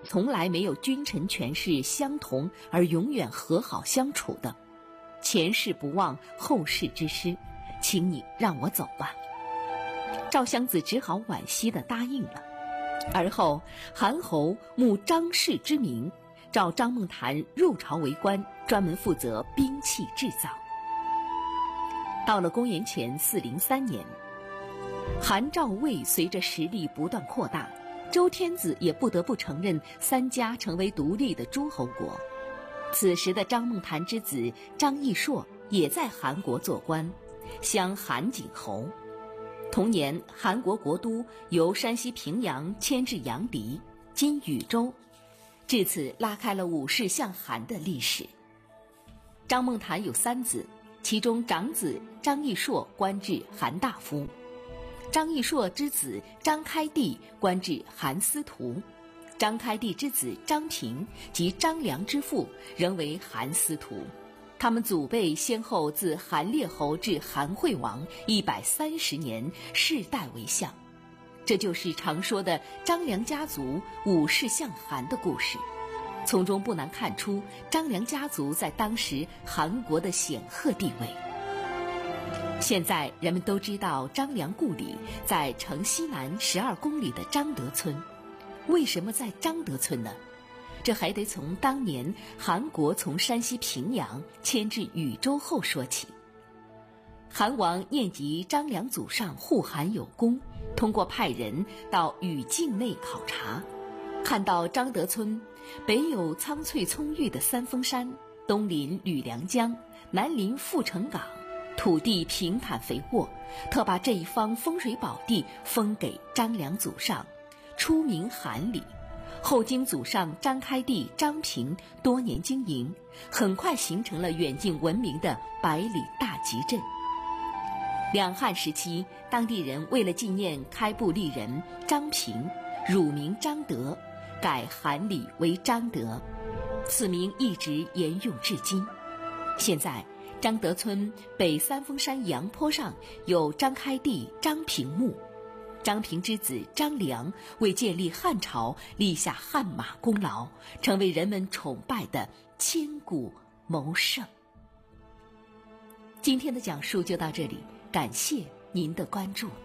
从来没有君臣权势相同而永远和好相处的。前事不忘后事之师，请你让我走吧。赵襄子只好惋惜地答应了。而后韩侯慕张氏之名，召张孟谈入朝为官，专门负责兵器制造。到了公元前403年，韩赵魏随着实力不断扩大，周天子也不得不承认三家成为独立的诸侯国。此时的张孟谈之子张翼硕也在韩国做官，相韩景侯。同年，韩国国都由山西平阳迁至阳翟（今禹州），至此拉开了武士向韩的历史。张孟谈有3子，其中长子张翼硕官至韩大夫，张翼硕之子张开地官至韩司徒，张开地之子张平及张良之父仍为韩司徒。他们祖辈先后自韩烈侯至韩惠王130年，世代为相。这就是常说的张良家族武士向韩的故事，从中不难看出张良家族在当时韩国的显赫地位。现在人们都知道张良故里在城西南12公里的张德村，为什么在张德村呢？这还得从当年韩国从山西平阳迁至禹州后说起。韩王念及张良祖上护韩有功，通过派人到禹境内考察，看到张德村北有苍翠葱郁的三峰山，东临吕梁江，南临阜成港，土地平坦肥沃，特把这一方风水宝地封给张良祖上，初名韩里。后经祖上张开地、张平多年经营，很快形成了远近闻名的百里大集镇。两汉时期，当地人为了纪念开埠立人张平，乳名张德，改韩里为张德，此名一直沿用至今。现在张德村北三峰山阳坡上有张开地、张平墓。张平之子张良为建立汉朝立下汗马功劳，成为人们崇拜的千古谋圣。今天的讲述就到这里，感谢您的关注。